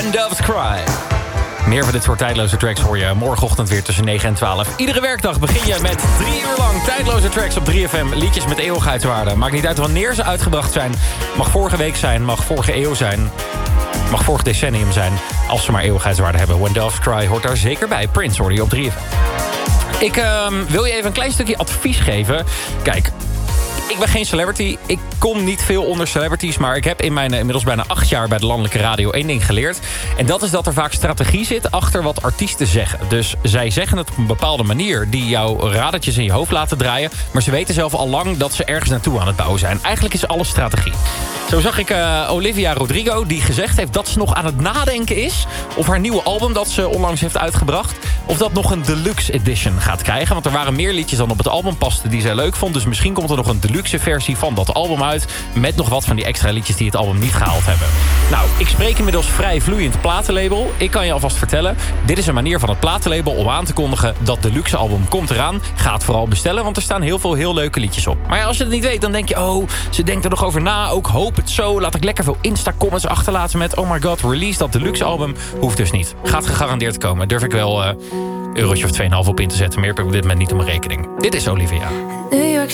Doves Cry. Meer van dit soort tijdloze tracks hoor je morgenochtend weer tussen 9 en 12. Iedere werkdag begin je met 3 uur lang tijdloze tracks op 3FM. Liedjes met eeuwigheidswaarde. Maakt niet uit wanneer ze uitgebracht zijn. Mag vorige week zijn, mag vorige eeuw zijn. Mag vorig decennium zijn. Als ze maar eeuwigheidswaarde hebben. When Doves Cry hoort daar zeker bij. Prince hoorde je op 3FM. Ik wil je even een klein stukje advies geven. Kijk, ik ben geen celebrity. Ik kom niet veel onder celebrities. Maar ik heb in mijn inmiddels bijna 8 jaar bij de landelijke radio 1 ding geleerd. En dat is dat er vaak strategie zit achter wat artiesten zeggen. Dus zij zeggen het op een bepaalde manier die jouw radertjes in je hoofd laten draaien. Maar ze weten zelf al lang dat ze ergens naartoe aan het bouwen zijn. Eigenlijk is alles strategie. Zo zag ik Olivia Rodrigo die gezegd heeft dat ze nog aan het nadenken is of haar nieuwe album dat ze onlangs heeft uitgebracht, of dat nog een deluxe edition gaat krijgen. Want er waren meer liedjes dan op het album pasten die zij leuk vond. Dus misschien komt er nog een deluxe versie van dat album uit met nog wat van die extra liedjes die het album niet gehaald hebben. Nou, ik spreek inmiddels vrij vloeiend platenlabel. Ik kan je alvast vertellen, dit is een manier van het platenlabel om aan te kondigen dat deluxe album komt eraan. Ga het vooral bestellen, want er staan heel veel heel leuke liedjes op. Maar ja, als je het niet weet, dan denk je, oh, ze denkt er nog over na. Ook hoop het zo. Laat ik lekker veel Insta-comments achterlaten met, oh my god, release dat deluxe album. Hoeft dus niet. Gaat gegarandeerd komen. Durf ik wel eurotje of 2,5 op in te zetten. Meer heb ik op dit moment niet op mijn rekening. Dit is Olivia.